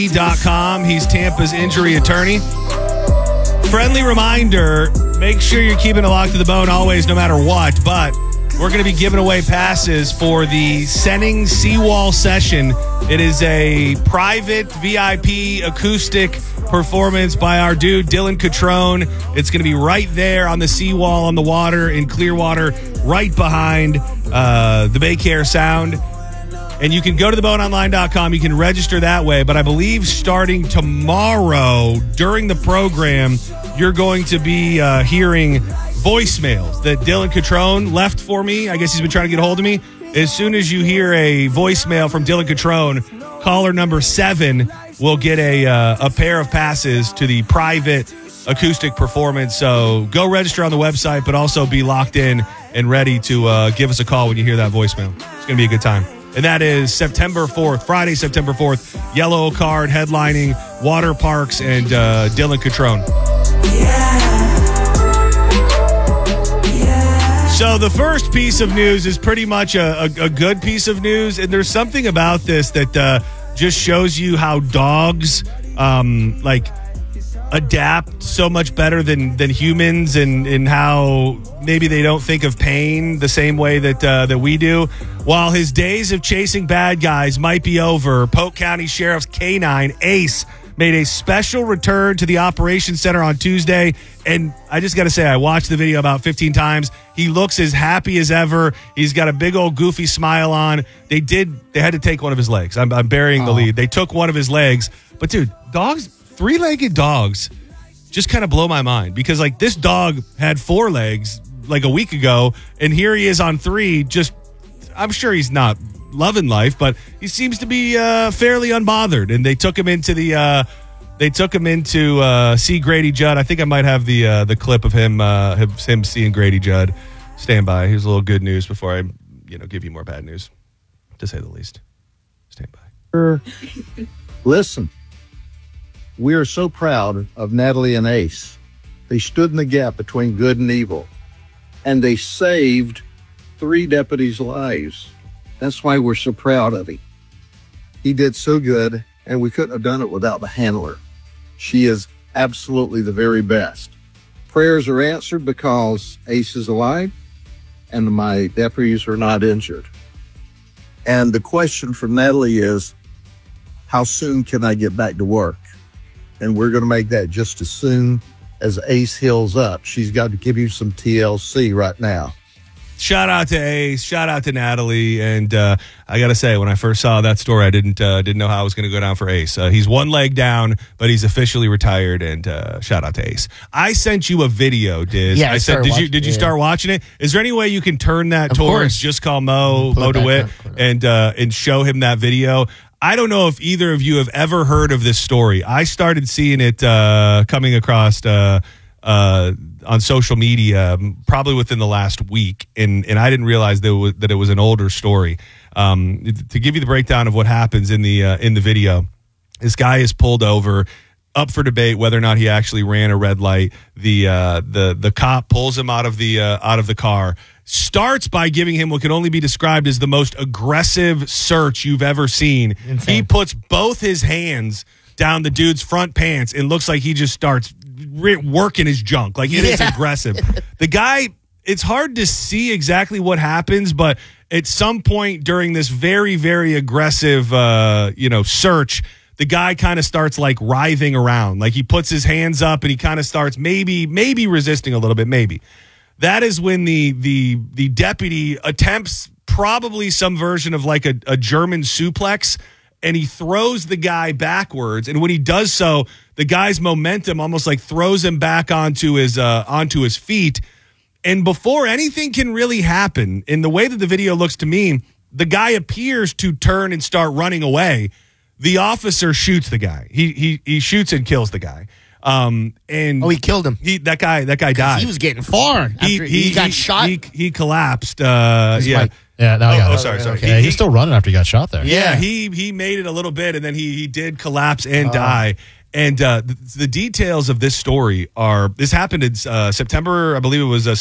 .com. He's Tampa's injury attorney. Friendly reminder, make sure you're keeping it locked to the bone always, no matter what. But we're going to be giving away passes for the Senning Seawall session. It is a private VIP acoustic performance by our dude, Dylan Catrone. It's going to be right there on the seawall on the water in Clearwater, right behind the Baycare Sound. And you can go to theboneonline.com. You can register that way. But I believe starting tomorrow during the program, you're going to be hearing voicemails that Dylan Catrone left for me. I guess he's been trying to get a hold of me. As soon as you hear a voicemail from Dylan Catrone, caller number 7 will get a pair of passes to the private acoustic performance. So go register on the website, but also be locked in and ready to give us a call when you hear that voicemail. It's going to be a good time. And that is September 4th, Friday, September 4th, Yellow Card headlining Water Parks and Dylan Catrone. So the first piece of news is pretty much a good piece of news. And there's something about this that just shows you how dogs adapt so much better than humans, and how maybe they don't think of pain the same way that we do. While his days of chasing bad guys might be over, Polk County Sheriff's K-9 Ace made a special return to the Operations Center on Tuesday. And I just got to say, I watched the video about 15 times. He looks as happy as ever. He's got a big old goofy smile on. They had to take one of his legs. I'm burying the lead. They took one of his legs. But dude, dogs, 3-legged dogs just kind of blow my mind, because like this dog had 4 legs like a week ago, and here he is on 3. Just, I'm sure he's not loving life, but he seems to be fairly unbothered. And they took him into see Grady Judd. I think I might have the clip of him seeing Grady Judd. Stand by. Here's a little good news before I give you more bad news, to say the least. Stand by. Listen, we are so proud of Natalie and Ace. They stood in the gap between good and evil, and they saved 3 deputies' lives. That's why we're so proud of him. He did so good, and we couldn't have done it without the handler. She is absolutely the very best. Prayers are answered because Ace is alive and my deputies are not injured. And the question for Natalie is, how soon can I get back to work? And we're going to make that just as soon as Ace heals up. She's got to give you some TLC right now. Shout out to Ace. Shout out to Natalie. And I got to say, when I first saw that story, I didn't know how it was going to go down for Ace. He's 1 leg down, but he's officially retired. And shout out to Ace. I sent you a video, Diz. Yeah, I said, did you start watching it? Is there any way you can turn that towards Just Call Mo DeWitt, and show him that video? I don't know if either of you have ever heard of this story. I started seeing it coming across on social media probably within the last week, and I didn't realize that it was an older story. To give you the breakdown of what happens in the video, this guy is pulled over, up for debate whether or not he actually ran a red light. The cop pulls him out of the car, starts by giving him what can only be described as the most aggressive search you've ever seen. Insane. He puts both his hands down the dude's front pants and looks like he just starts working his junk. Like, it is aggressive. The guy, it's hard to see exactly what happens, but at some point during this very, very aggressive, search, the guy kind of starts like writhing around. Like, he puts his hands up and he kind of starts maybe resisting a little bit, maybe. That is when the deputy attempts probably some version of like a German suplex, and he throws the guy backwards. And when he does so, the guy's momentum almost like throws him back onto his feet. And before anything can really happen, in the way that the video looks to me, the guy appears to turn and start running away. The officer shoots the guy. He shoots and kills the guy. He killed him. That guy died. He was getting far after he got shot. He collapsed. Sorry. Yeah, he's still running after he got shot there. Yeah, he made it a little bit, and then he did collapse and die. And the details of this story this happened in September, I believe it was